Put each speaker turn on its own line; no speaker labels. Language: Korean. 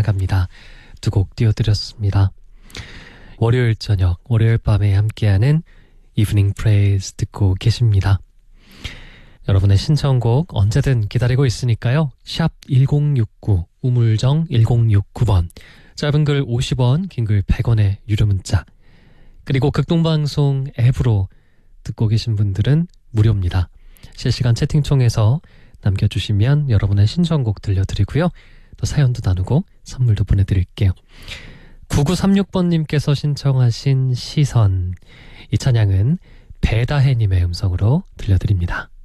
나갑니다. 두 곡 띄워드렸습니다. 월요일 저녁, 월요일 밤에 함께하는 이브닝 프레이즈 듣고 계십니다. 여러분의 신청곡 언제든 기다리고 있으니까요. 샵 1069, 우물정 1069번, 짧은 글 50원, 긴 글 100원의 유료 문자, 그리고 극동방송 앱으로 듣고 계신 분들은 무료입니다. 실시간 채팅창에서 남겨주시면 여러분의 신청곡 들려드리고요. 또 사연도 나누고 선물도 보내드릴게요. 9936번님께서 신청하신 시선, 이 찬양은 배다혜님의 음성으로 들려드립니다.